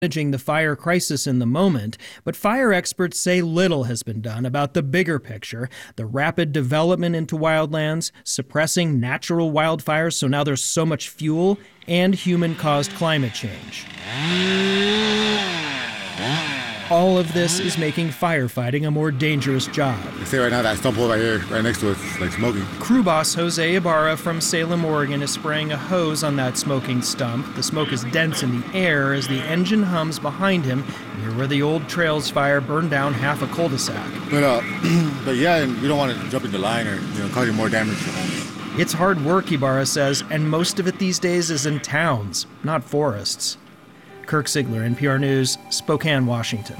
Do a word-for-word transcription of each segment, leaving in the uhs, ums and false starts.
managing the fire crisis in the moment, but fire experts say little has been done about the bigger picture, the rapid development into wildlands, suppressing natural wildfires so now there's so much fuel, and human-caused climate change. All of this is making firefighting a more dangerous job. You see right now that stump over here, right next to it, it's like smoking. Crew boss Jose Ibarra from Salem, Oregon is spraying a hose on that smoking stump. The smoke is dense in the air as the engine hums behind him near where the old Trails fire burned down half a cul-de-sac. But, uh, but yeah, and we don't want to jump in the line or, you know, causing more damage to homes. It's hard work, Ibarra says, and most of it these days is in towns, not forests. Kirk Sigler, N P R News, Spokane, Washington.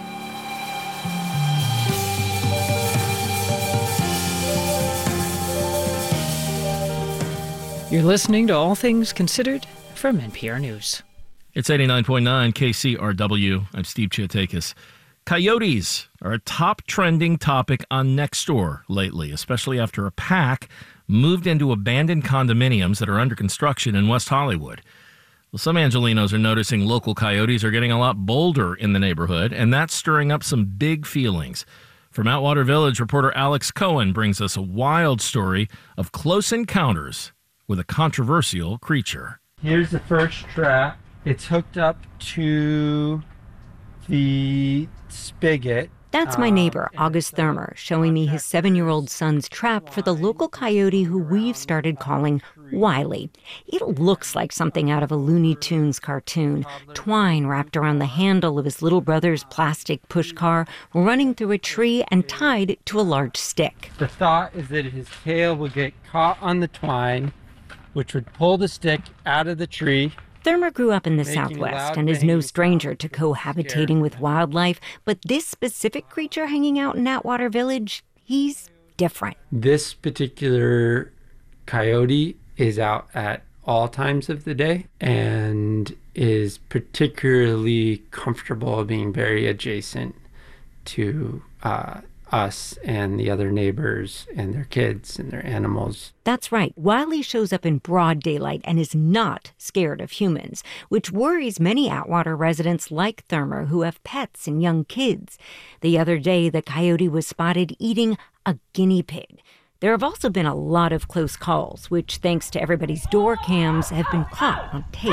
You're listening to All Things Considered from N P R News. It's eighty-nine point nine K C R W. I'm Steve Chiatakis. Coyotes are a top trending topic on Nextdoor lately, especially after a pack moved into abandoned condominiums that are under construction in West Hollywood. Well, some Angelenos are noticing local coyotes are getting a lot bolder in the neighborhood, and that's stirring up some big feelings. From Atwater Village, reporter Alex Cohen brings us a wild story of close encounters with a controversial creature. Here's the first trap. It's hooked up to the spigot. That's my neighbor, August Thurmer, showing me his seven-year-old son's trap for the local coyote who we've started calling Wiley. It looks like something out of a Looney Tunes cartoon. Twine wrapped around the handle of his little brother's plastic push car, running through a tree and tied to a large stick. The thought is that his tail would get caught on the twine, which would pull the stick out of the tree. Thurmer grew up in the Southwest and is no stranger to cohabitating with wildlife, but this specific creature hanging out in Atwater Village, he's different. This particular coyote is out at all times of the day and is particularly comfortable being very adjacent to uh, us and the other neighbors and their kids and their animals. That's right. Wiley shows up in broad daylight and is not scared of humans, which worries many Atwater residents like Thurmer who have pets and young kids. The other day, the coyote was spotted eating a guinea pig. There have also been a lot of close calls, which, thanks to everybody's door cams, have been caught on tape.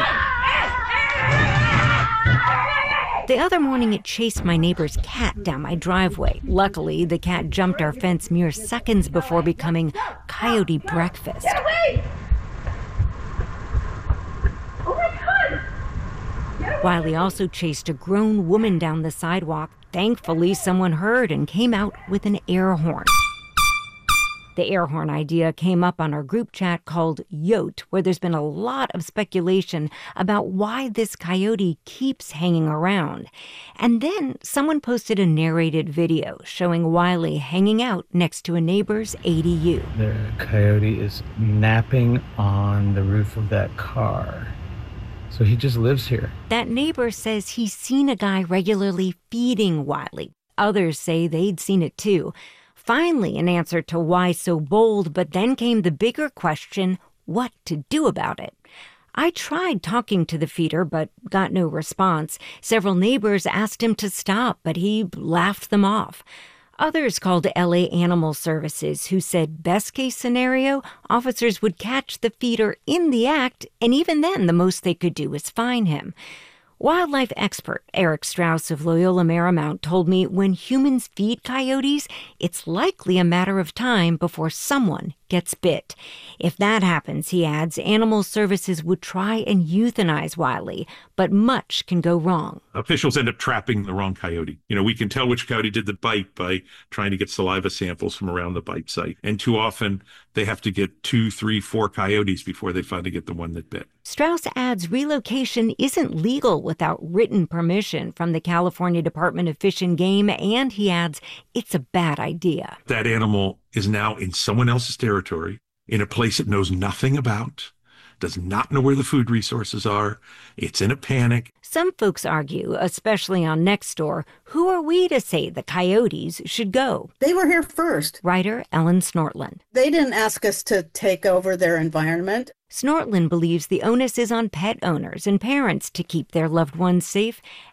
The other morning, it chased my neighbor's cat down my driveway. Luckily, the cat jumped our fence mere seconds before becoming coyote breakfast. Get away! Oh my God! Get away! Wiley also chased a grown woman down the sidewalk. Thankfully, someone heard and came out with an air horn. The air horn idea came up on our group chat called Yote, where there's been a lot of speculation about why this coyote keeps hanging around. And then someone posted a narrated video showing Wiley hanging out next to a neighbor's A D U. The coyote is napping on the roof of that car. So he just lives here. That neighbor says he's seen a guy regularly feeding Wiley. Others say they'd seen it too. Finally, an answer to why so bold, but then came the bigger question, what to do about it. I tried talking to the feeder, but got no response. Several neighbors asked him to stop, but he laughed them off. Others called L A Animal Services, who said best case scenario, officers would catch the feeder in the act, and even then the most they could do was fine him. Wildlife expert Eric Strauss of Loyola Marymount told me when humans feed coyotes, it's likely a matter of time before someone gets bit. If that happens, he adds, animal services would try and euthanize Wiley, but much can go wrong. Officials end up trapping the wrong coyote. You know, we can tell which coyote did the bite by trying to get saliva samples from around the bite site. And too often, they have to get two, three, four coyotes before they finally get the one that bit. Strauss adds relocation isn't legal without written permission from the California Department of Fish and Game, and he adds it's a bad idea. That animal is now in someone else's territory, in a place it knows nothing about, does not know where the food resources are. It's in a panic. Some folks argue, especially on Nextdoor, who are we to say the coyotes should go? They were here first. Writer Ellen Snortland. They didn't ask us to take over their environment. Snortland believes the onus is on pet owners and parents to keep their loved ones safe,